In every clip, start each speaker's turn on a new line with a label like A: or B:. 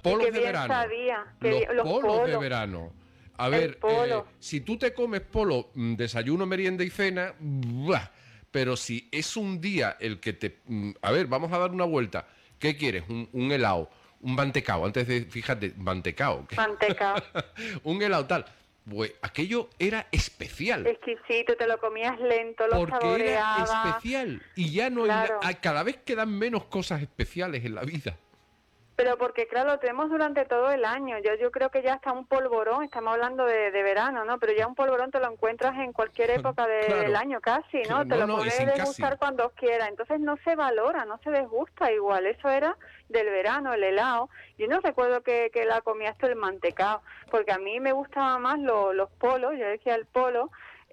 A: polos de verano.
B: Los
A: polos de verano. A ver, si tú te comes polo, desayuno, merienda y cena, ¡buah! Pero si es un día el que te... A ver, vamos a dar una vuelta. ¿Qué quieres? Un helado, un mantecao. Antes de, fíjate, mantecao.
B: Mantecao.
A: Un helado tal. Pues aquello era especial.
B: Exquisito, te lo comías lento, lo saboreabas.
A: Porque era especial. Y ya no
B: claro.
A: Cada vez quedan menos cosas especiales en la vida.
B: Pero porque, claro, lo tenemos durante todo el año. Yo creo que ya está un polvorón, estamos hablando de verano, ¿no? Pero ya un polvorón te lo encuentras en cualquier época del año casi, ¿no? Te lo puedes degustar cuando quieras. Entonces no se valora, no se desgusta igual. Eso era del verano, el helado. Yo no recuerdo que la comías tú el mantecado, porque a mí me gustaban más los polos, yo decía el polo.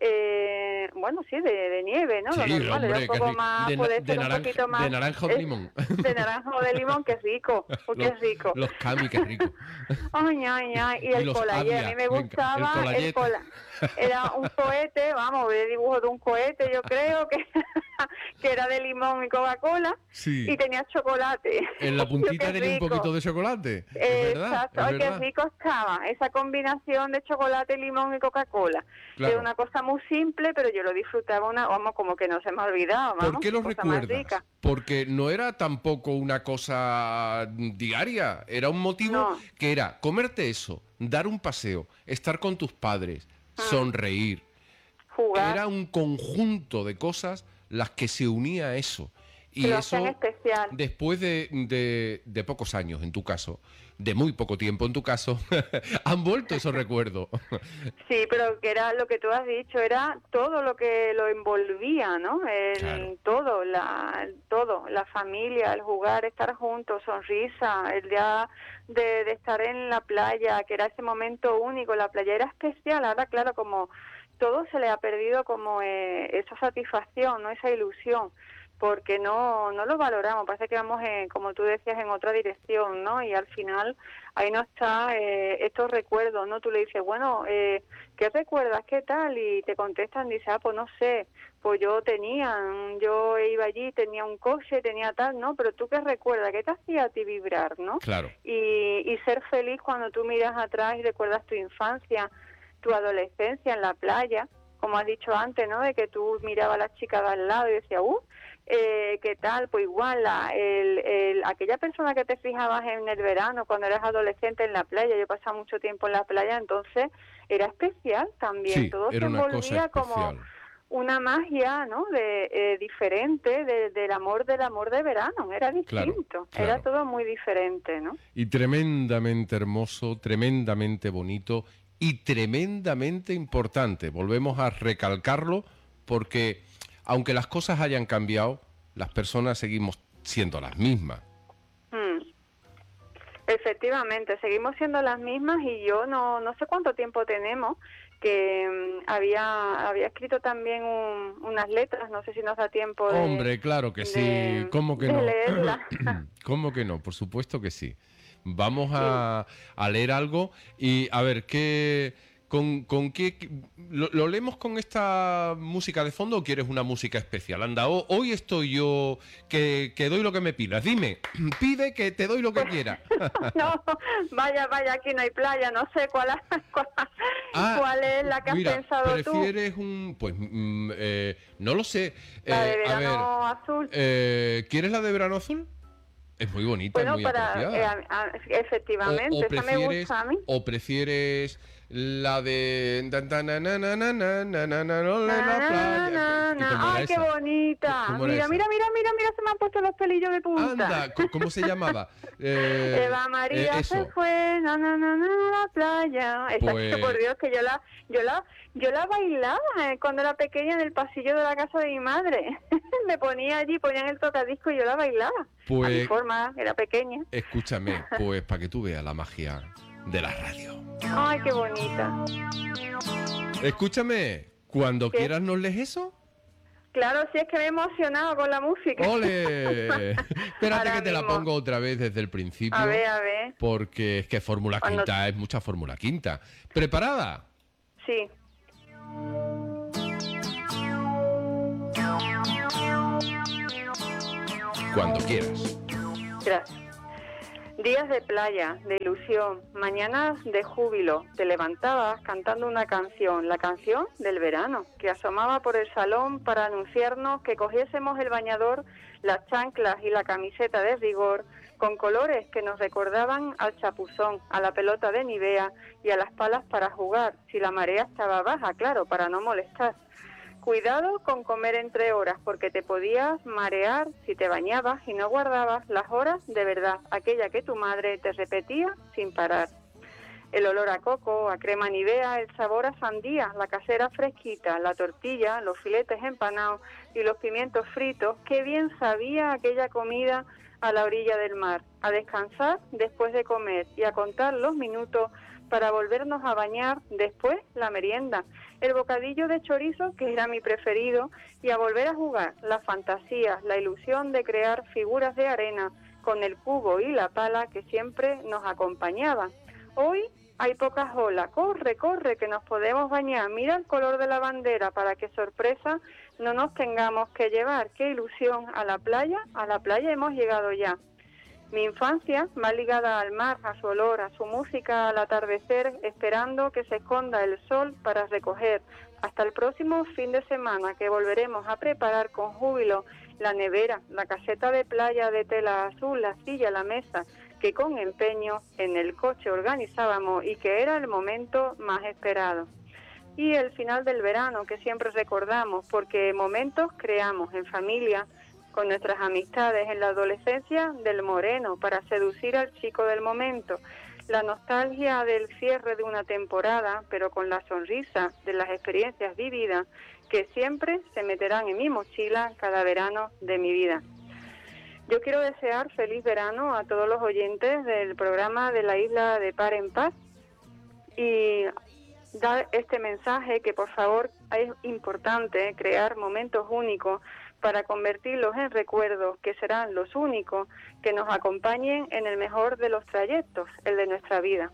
B: Bueno, sí, de nieve, ¿no?
A: Sí,
B: lo normal,
A: hombre,
B: era un poco más, puede ser un poquito más...
A: De naranja o de limón.
B: De naranja o de limón, qué rico, qué rico.
A: Los cami, qué rico.
B: Ay, y el colayet, a mí me gustaba el colayet. Era un cohete, vamos, de dibujo de un cohete, yo creo que era de limón y Coca-Cola, y tenía chocolate.
A: En la puntita tenía un poquito de chocolate.
B: Exacto, ay, qué rico estaba. Esa combinación de chocolate, limón y Coca-Cola.
A: Claro.
B: Era una cosa muy simple, pero yo lo disfrutaba, vamos, como que no se me ha olvidado. Vamos,
A: ¿por qué lo recuerdas? Porque no era tampoco una cosa diaria, era un motivo que era comerte eso, dar un paseo, estar con tus padres, sonreír.
B: Jugar.
A: Era un conjunto de cosas las que se unía a eso. Y eso,
B: especial.
A: Después de pocos años, en tu caso, de muy poco tiempo, en tu caso, han vuelto esos recuerdos.
B: Sí, pero que era lo que tú has dicho, era todo lo que lo envolvía, ¿no?
A: Claro.
B: Todo, la familia, el jugar, estar juntos, sonrisa, el día de estar en la playa, que era ese momento único, la playa era especial. Ahora, claro, como todo se le ha perdido como esa satisfacción, ¿no? Esa ilusión, porque no lo valoramos, parece que vamos, como tú decías, en otra dirección, ¿no? Y al final ahí no está estos recuerdos, ¿no? Tú le dices, bueno, ¿qué recuerdas? ¿Qué tal? Y te contestan, dice, pues no sé, pues yo iba allí, tenía un coche, tenía tal, ¿no? Pero tú ¿qué recuerdas? ¿Qué te hacía a ti vibrar, no?
A: Claro.
B: Y ser feliz cuando tú miras atrás y recuerdas tu infancia, tu adolescencia en la playa, como has dicho antes, ¿no? De que tú mirabas a la chica de al lado y decías, ¿qué tal? Pues igual, aquella persona que te fijabas en el verano, cuando eras adolescente en la playa, yo pasaba mucho tiempo en la playa, entonces era especial también.
A: Sí,
B: todo se
A: era una cosa
B: envolvía como una magia, ¿no? Diferente del amor de verano, era distinto,
A: claro.
B: era todo muy diferente, ¿no?
A: Y tremendamente hermoso, tremendamente bonito y tremendamente importante. Volvemos a recalcarlo porque aunque las cosas hayan cambiado, las personas seguimos siendo las mismas.
B: Efectivamente, seguimos siendo las mismas y yo no sé cuánto tiempo tenemos, que había escrito también unas letras, no sé si nos da tiempo de...
A: Hombre, claro que sí, ¿cómo que no?
B: Leerlas.
A: ¿Cómo que no? Por supuesto que sí. Vamos a leer algo y a ver, ¿con qué lo leemos con esta música de fondo o quieres una música especial? Anda, hoy estoy yo que doy lo que me pidas. Dime, pide que te doy lo que quiera.
B: No, vaya, aquí no hay playa, no sé cuál es la que has pensado tú.
A: ¿Prefieres pues no lo sé.
B: La de verano azul.
A: ¿Quieres la de verano azul? Es muy bonita, es muy apropiada.
B: Efectivamente, esa me gusta a mí.
A: ¿O prefieres la de...
B: ¡Ay, qué bonita! Mira, se me han puesto los pelillos de punta.
A: Anda, ¿cómo se llamaba?
B: Eva María se fue, a la playa. Exacto, por Dios, que yo la bailaba cuando era pequeña en el pasillo de la casa de mi madre. Me ponía allí, ponían el tocadisco y yo la bailaba.
A: Pues,
B: a mi forma, era pequeña.
A: Escúchame, pues para que tú veas la magia de la radio.
B: Ay, qué bonita.
A: Escúchame, cuando quieras nos lees eso.
B: Claro, sí, es que me he emocionado con la música.
A: ¡Ole! Espérate ahora que te mismo la pongo otra vez desde el principio.
B: A ver.
A: Porque es que Fórmula Quinta es mucha Fórmula Quinta. ¿Preparada?
B: Sí.
A: Cuando quieras.
B: Gracias. Días de playa, de ilusión, mañanas de júbilo. Te levantabas cantando una canción, la canción del verano, que asomaba por el salón para anunciarnos que cogiésemos el bañador, las chanclas y la camiseta de rigor, con colores que nos recordaban al chapuzón, a la pelota de Nivea y a las palas para jugar, si la marea estaba baja, claro, para no molestar. Cuidado con comer entre horas, porque te podías marear si te bañabas y no guardabas las horas de verdad, aquella que tu madre te repetía sin parar. El olor a coco, a crema Nivea, el sabor a sandía, la casera fresquita, la tortilla, los filetes empanados y los pimientos fritos, qué bien sabía aquella comida a la orilla del mar, a descansar después de comer y a contar los minutos para volvernos a bañar después la merienda, el bocadillo de chorizo, que era mi preferido, y a volver a jugar, las fantasías, la ilusión de crear figuras de arena con el cubo y la pala que siempre nos acompañaban. Hoy hay pocas olas, corre, corre, que nos podemos bañar, mira el color de la bandera para que sorpresa no nos tengamos que llevar, qué ilusión, a la playa hemos llegado ya. Mi infancia, más ligada al mar, a su olor, a su música al atardecer, esperando que se esconda el sol para recoger. Hasta el próximo fin de semana, que volveremos a preparar con júbilo la nevera, la caseta de playa de tela azul, la silla, la mesa, que con empeño en el coche organizábamos y que era el momento más esperado. Y el final del verano, que siempre recordamos, porque momentos creamos en familia, con nuestras amistades en la adolescencia del moreno para seducir al chico del momento, la nostalgia del cierre de una temporada, pero con la sonrisa de las experiencias vividas que siempre se meterán en mi mochila cada verano de mi vida. Yo quiero desear feliz verano a todos los oyentes del programa de la Isla de Par en Paz y dar este mensaje que por favor es importante crear momentos únicos para convertirlos en recuerdos que serán los únicos que nos acompañen en el mejor de los trayectos, el de nuestra vida.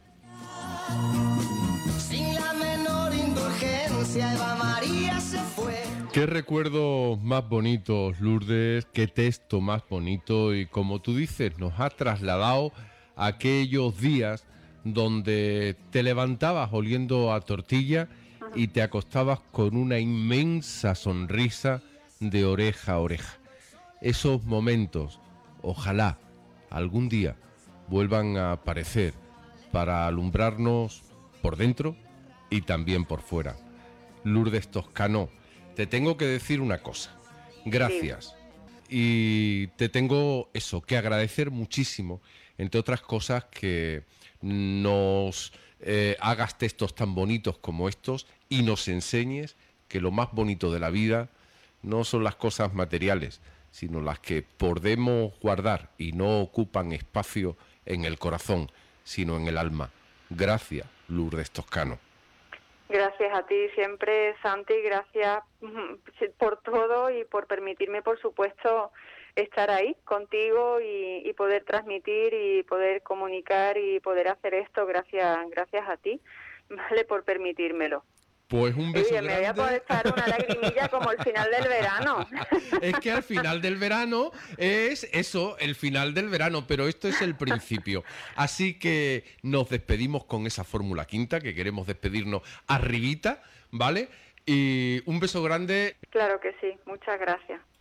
C: Sin la menor indulgencia, Eva María se fue.
A: Qué recuerdos más bonitos, Lourdes, qué texto más bonito y como tú dices, nos ha trasladado a aquellos días donde te levantabas oliendo a tortilla y te acostabas con una inmensa sonrisa de oreja a oreja. Esos momentos, ojalá algún día vuelvan a aparecer para alumbrarnos por dentro y también por fuera. Lourdes Toscano, te tengo que decir una cosa. Gracias. Y te tengo eso, que agradecer muchísimo, entre otras cosas, que nos hagas textos tan bonitos como estos y nos enseñes que lo más bonito de la vida no son las cosas materiales, sino las que podemos guardar y no ocupan espacio en el corazón, sino en el alma. Gracias, Lourdes Toscano.
B: Gracias a ti siempre, Santi, gracias por todo y por permitirme, por supuesto, estar ahí contigo y poder transmitir y poder comunicar y poder hacer esto. Gracias a ti, vale, por permitírmelo.
A: Pues un beso grande.
B: Me voy a poder echar una lagrimilla como el final del verano.
A: Es que al final del verano es eso, el final del verano, pero esto es el principio. Así que nos despedimos con esa fórmula quinta, que queremos despedirnos arribita, ¿vale? Y un beso grande.
B: Claro que sí, muchas gracias.